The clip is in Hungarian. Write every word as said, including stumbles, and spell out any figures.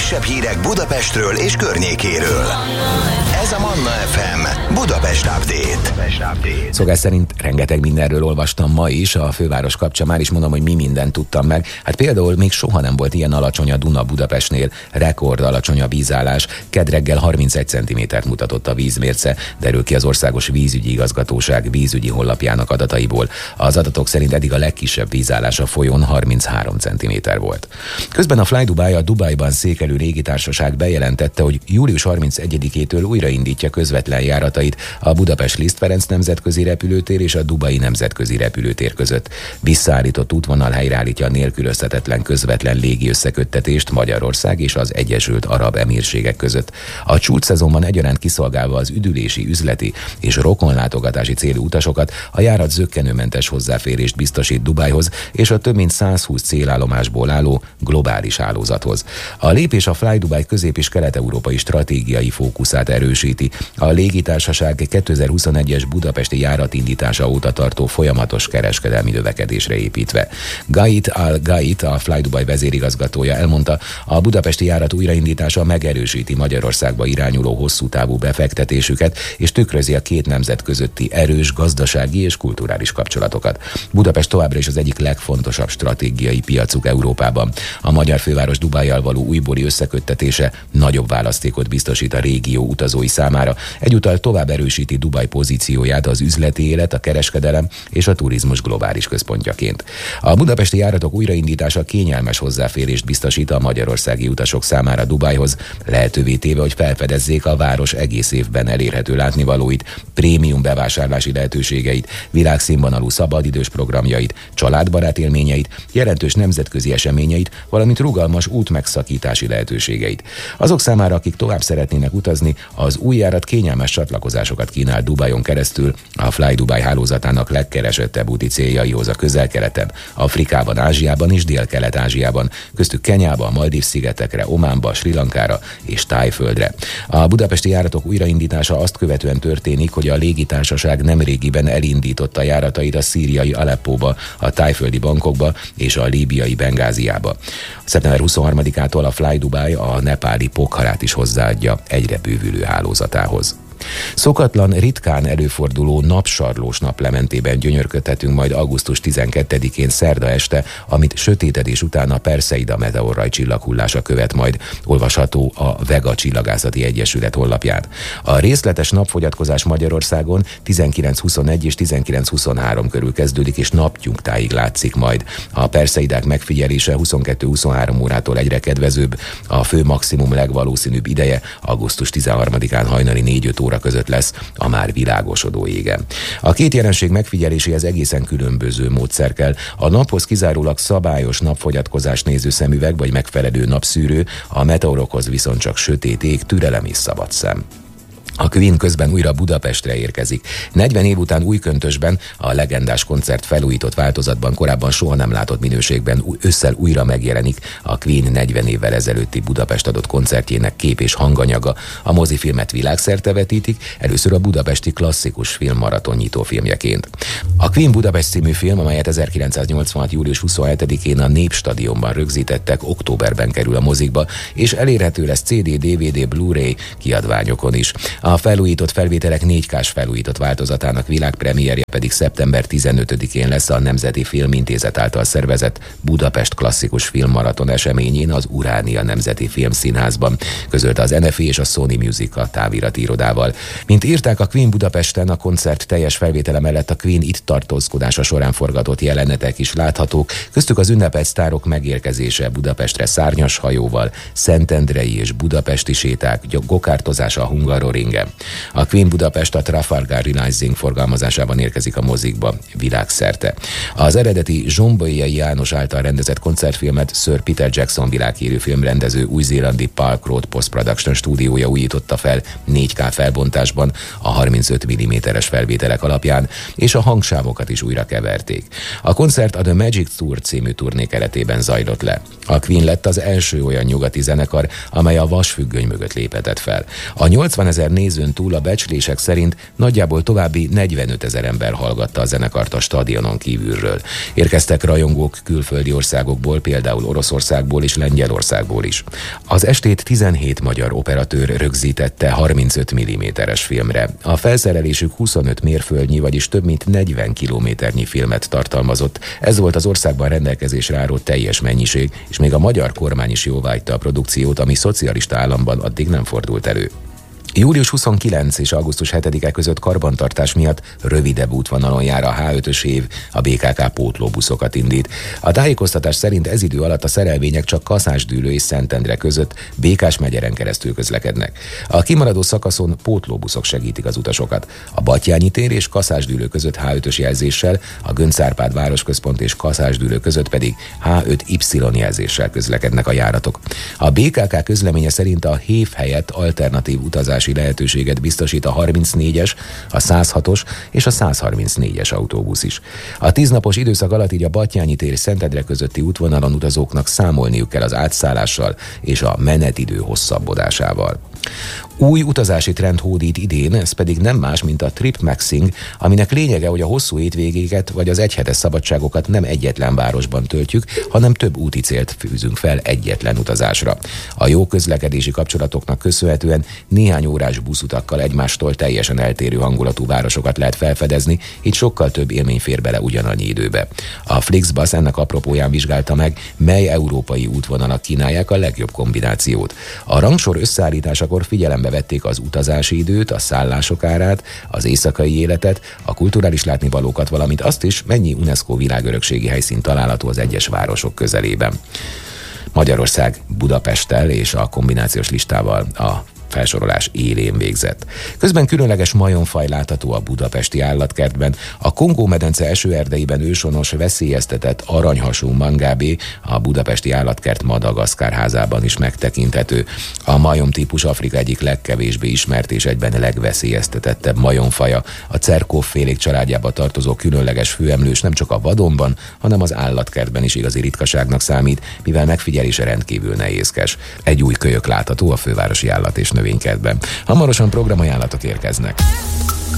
legfrissebb hírek Budapestről és környékéről. Ez a Manna ef em Budapest Update. Szokás szerint rengeteg mindenről olvastam ma is, a főváros kapcsán már is mondom, hogy mi mindent tudtam meg. Hát például még soha nem volt ilyen alacsony a Duna Budapestnél, rekord alacsony a vízállás, kedd reggel harmincegy centimétert mutatott a vízmérce, derül ki az Országos Vízügyi Igazgatóság vízügyi honlapjának adataiból. Az adatok szerint eddig a legkisebb vízállás a folyón harminchárom centiméter volt. Közben a Fly Dubai, a Dubajban székelő légitársaság bejelentette, hogy július harmincegyedikétől újraindítja közvetlen járatait a Budapest-Liszt Ferenc nemzetközi repülőtér és a Dubai nemzetközi repülőtér között. Visszaállított útvonal helyreállítja a nélkülözhetetlen közvetlen légi összeköttetést Magyarország és az Egyesült Arab Emírségek között. A csúcsszezonban egyaránt kiszolgálva az üdülési, üzleti és rokonlátogatási célú utasokat, a járat zökkenőmentes hozzáférést biztosít Dubajhoz és a több mint százhúsz célállomásból álló globális hálózathoz. A lépés a Fly Dubai közép- és kelet-európai stratégiai fókuszát erősíti. A légitársaság kétezer-huszonegyes budapesti járatindítása óta tartó folyamatos kereskedelmi növekedésre építve. Gait Al-Gait, a Fly Dubai vezérigazgatója elmondta, a budapesti járat újraindítása megerősíti Magyarországba irányuló hosszú távú befektetésüket, és tükrözi a két nemzet közötti erős gazdasági és kulturális kapcsolatokat. Budapest továbbra is az egyik legfontosabb stratégiai piacuk Európában. A magyar főváros Dubajjal való újbóli összeköttetése nagyobb választékot biztosít a régió utazói számára, egyúttal tovább erősíti Dubaj pozícióját az üzleti élet, a kereskedelem és a turizmus globális központjaként. A budapesti járatok újraindítása kényelmes hozzáférést biztosít a magyarországi utasok számára Dubajhoz, lehetővé téve, hogy felfedezzék a város egész évben elérhető látnivalóit, prémium bevásárlási lehetőségeit, világszínvonalú szabadidős programjait, családbarát élményeit, jelentős nemzetközi eseményeit, valamint rugalmas útmegszakítási lehetőségeit. Azok számára, akik tovább szeretnének utazni, az új járat kényelmes csatlakozásokat kínál Dubajon keresztül, a Fly Dubai hálózatának legkeresettebb úti céljaihoz a Közel-Keleten, Afrikában, Ázsiában és Dél-Kelet-Ázsiában, köztük Kenyába, Maldív-szigetekre, Ománba, Srí Lankára és Tájföldre. A budapesti járatok újraindítása azt követően történik, hogy a légitársaság nemrégiben elindította járatait a szíriai Aleppóba, a tájföldi Bangkokba és a líbiai Bengáziába. szeptember huszonharmadikától a Fly Dubai a nepáli Pokharát is hozzáadja egyre bővülő hálózatához. Szokatlan, ritkán előforduló napsarlós naplementében gyönyörködhetünk majd augusztus tizenkettedikén szerda este, amit sötétedés után a Perseida meteorraj csillaghullása követ majd, olvasható a Vega Csillagászati Egyesület honlapján. A részletes napfogyatkozás Magyarországon tizenkilenc huszonegy és tizenkilenc huszonhárom körül kezdődik, és napnyugtáig látszik majd. A Perseidák megfigyelése huszonkettő huszonhárom órától egyre kedvezőbb, a fő maximum legvalószínűbb ideje augusztus tizenharmadikán hajnali négy-öt óra között lesz a már világosodó égen. A két jelenség megfigyeléséhez egészen különböző módszer kell. A naphoz kizárólag szabályos napfogyatkozás néző szemüveg vagy megfelelő napszűrő, a meteorokhoz viszont csak sötét ég, türelem és szabad szem. A Queen közben újra Budapestre érkezik. negyven év után Újköntösben, a legendás koncert felújított változatban, korábban soha nem látott minőségben ősszel újra megjelenik a Queen negyven évvel ezelőtti Budapest adott koncertjének kép- és hanganyaga. A mozifilmet világszerte vetítik, először a budapesti klasszikus film maraton nyitó filmjeként. A Queen Budapest című film, amelyet ezerkilencszáznyolcvanhat július huszonhetedikén a Népstadionban rögzítettek, októberben kerül a mozikba, és elérhető lesz cé dé, dé vé dé, Blu-ray kiadványokon is. A felújított felvételek négy kás felújított változatának világpremierje pedig szeptember tizenötödikén lesz a Nemzeti Filmintézet által szervezett Budapest klasszikus filmmaraton eseményén az Uránia Nemzeti Filmszínházban, közölte az en ef i és a Sony Music a távirati irodával. Mint írták a Queen Budapesten, a koncert teljes felvétele mellett a Queen itt tartózkodása során forgatott jelenetek is láthatók, köztük az ünnepelt sztárok megérkezése Budapestre szárnyas hajóval, szentendrei és budapesti séták, gokártozása a Hungaroringen. A Queen Budapest a Trafalgar Rising forgalmazásában érkezik a mozikba világszerte. Az eredeti Zsombolyai János által rendezett koncertfilmet Sir Peter Jackson világhírű filmrendező új-zélandi Park Road Post-Production stúdiója újította fel négy ká felbontásban a harmincöt milliméteres felvételek alapján, és a hangsávokat is újra keverték. A koncert a The Magic Tour című turné keretében zajlott le. A Queen lett az első olyan nyugati zenekar, amely a vasfüggöny mögött léphetett fel. A nyolcvanezer nézőn túl a becslések szerint nagyjából további negyvenötezer ember hallgatta a zenekart a stadionon kívülről. Érkeztek rajongók külföldi országokból, például Oroszországból és Lengyelországból is. Az estét tizenhét magyar operatőr rögzítette harmincöt milliméteres filmre. A felszerelésük huszonöt mérföldnyi, vagyis több mint negyven kilométernyi filmet tartalmazott. Ez volt az országban rendelkezésre álló teljes mennyiség, és még a magyar kormány is jóváhagyta a produkciót, ami szocialista államban addig nem fordult elő. július huszonkilencedike és augusztus hetedike között karbantartás miatt rövidebb útvonalon jár a há ötös év, a bé ká ká pótlóbuszokat indít. A tájékoztatás szerint ez idő alatt a szerelvények csak Kaszásdűlő és Szentendre között Békás-megyeren keresztül közlekednek. A kimaradó szakaszon pótlóbuszok segítik az utasokat. A Batthyány tér és Kaszásdűlő között há ötös jelzéssel, a Göncz Árpád városközpont és Kaszásdűlő között pedig há öt Y jelzéssel közlekednek a járatok. A bé ká ká közleménye szerint a hév helyett alternatív utazás lehetőséget biztosít a harmincnégyes, a száz hatos és a száz harmincnégyes autóbusz is. A tíznapos időszak alatt így a Batthyány tér és Szentendre közötti útvonalon utazóknak számolniuk kell az átszállással és a menetidő hosszabbodásával. Új utazási trend hódít idén, ez pedig nem más, mint a Trip Maxing, aminek lényege, hogy a hosszú hétvégéket vagy az egyhetes szabadságokat nem egyetlen városban töltjük, hanem több úti célt fűzünk fel egyetlen utazásra. A jó közlekedési kapcsolatoknak köszönhetően néhány órás buszutakkal egymástól teljesen eltérő hangulatú városokat lehet felfedezni, így sokkal több élmény fér bele ugyanannyi időbe. A Flixbus ennek apropóján vizsgálta meg, mely európai útvonalak kínálják a legjobb kombinációt. A rangsor összeállításakor figyelembe vették az utazási időt, a szállások árát, az éjszakai életet, a kulturális látnivalókat, valamint azt is, mennyi UNESCO világörökségi helyszín található az egyes városok közelében. Magyarország Budapesttel és a kombinációs listával a felsorolás élén végzett. Közben különleges majomfaj látható a budapesti állatkertben, a Kongó-medence esőerdeiben őshonos veszélyeztetett aranyhasú mangábé a budapesti állatkert Madagaszkár házában is megtekinthető. A majomtípus Afrika egyik legkevésbé ismert és egyben legveszélyeztetettebb majomfaja. A cerkóffélék családjába tartozó különleges főemlős nem csak a vadonban, hanem az állatkertben is igazi ritkaságnak számít, mivel megfigyelése rendkívül nehézkes. Egy új kölyök látható a fővárosi állat és növénykertben. Hamarosan programajánlatok érkeznek.